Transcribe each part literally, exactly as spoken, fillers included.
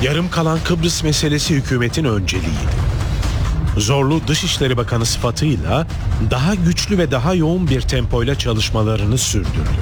Yarım kalan Kıbrıs meselesi hükümetin önceliğiydi. Zorlu Dışişleri Bakanı sıfatıyla daha güçlü ve daha yoğun bir tempoyla çalışmalarını sürdürdü.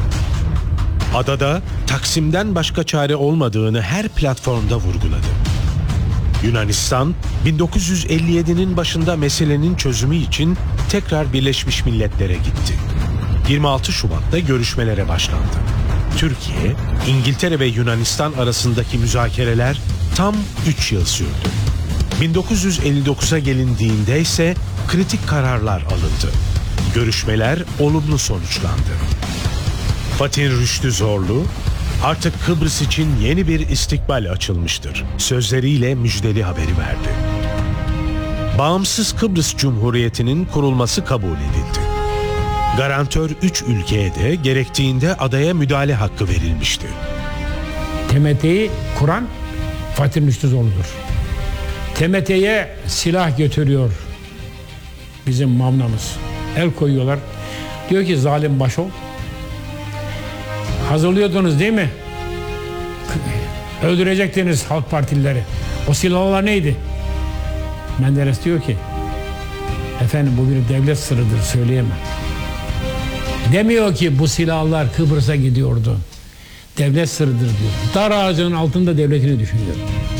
Adada Taksim'den başka çare olmadığını her platformda vurguladı. Yunanistan, bin dokuz yüz elli yedinin başında meselenin çözümü için tekrar Birleşmiş Milletler'e gitti. yirmi altı Şubat'ta görüşmelere başlandı. Türkiye, İngiltere ve Yunanistan arasındaki müzakereler tam üç yıl sürdü. bin dokuz yüz elli dokuza gelindiğinde ise kritik kararlar alındı. Görüşmeler olumlu sonuçlandı. Fatih Rüştü Zorlu, "Artık Kıbrıs için yeni bir istikbal açılmıştır" sözleriyle müjdeli haberi verdi. Bağımsız Kıbrıs Cumhuriyeti'nin kurulması kabul edildi. Garantör üç ülkeye de gerektiğinde adaya müdahale hakkı verilmişti. T M T'yi kuran Fatih Rüştü Zorlu'dur. T M T'ye silah götürüyor bizim Mavnamız. El koyuyorlar. Diyor ki zalim başol. Hazırlıyordunuz değil mi? Öldürecektiniz halk partilileri. O silahlar neydi? Menderes diyor ki efendim bu bir devlet sırrıdır, söyleyemem. Demiyor ki bu silahlar Kıbrıs'a gidiyordu. Devlet sırrıdır diyor. Dar ağacının altında devletini düşünüyor.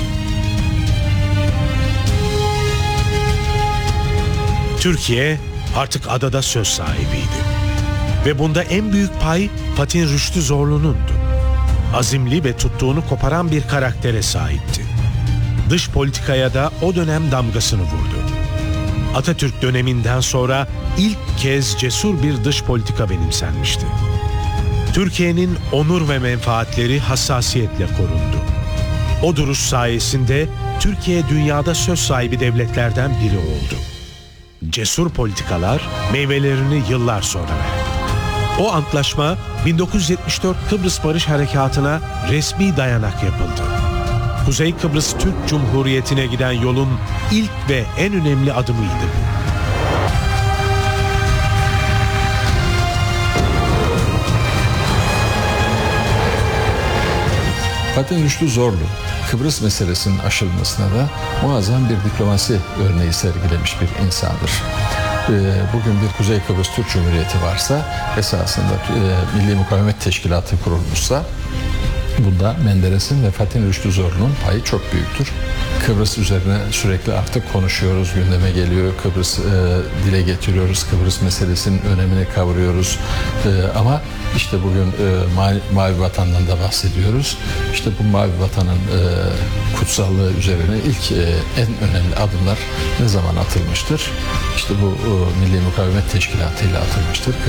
Türkiye artık adada söz sahibiydi. Ve bunda en büyük pay Fatih Rüştü Zorlu'nundu. Azimli ve tuttuğunu koparan bir karaktere sahipti. Dış politikaya da o dönem damgasını vurdu. Atatürk döneminden sonra ilk kez cesur bir dış politika benimsenmişti. Türkiye'nin onur ve menfaatleri hassasiyetle korundu. O duruş sayesinde Türkiye dünyada söz sahibi devletlerden biri oldu. Cesur politikalar meyvelerini yıllar sonra verdi. O antlaşma bin dokuz yüz yetmiş dört Kıbrıs Barış Harekatı'na resmi dayanak yapıldı. Kuzey Kıbrıs Türk Cumhuriyeti'ne giden yolun ilk ve en önemli adımıydı bu. Fatih Rüştü Zorlu, Kıbrıs meselesinin aşılmasına da muazzam bir diplomasi örneği sergilemiş bir insandır. Bugün bir Kuzey Kıbrıs Türk Cumhuriyeti varsa, esasında Milli Mukavemet Teşkilatı kurulmuşsa, bunda Menderes'in ve Fatih Rüştü Zorlu'nun payı çok büyüktür. Kıbrıs üzerine sürekli artık konuşuyoruz, gündeme geliyor, Kıbrıs e, dile getiriyoruz, Kıbrıs meselesinin önemini kavuruyoruz. E, ama işte bugün e, mavi, mavi vatandan da bahsediyoruz. İşte bu mavi vatanın e, kutsallığı üzerine ilk e, en önemli adımlar ne zaman atılmıştır? İşte bu e, Milli Mukavemet Teşkilatı ile atılmıştır.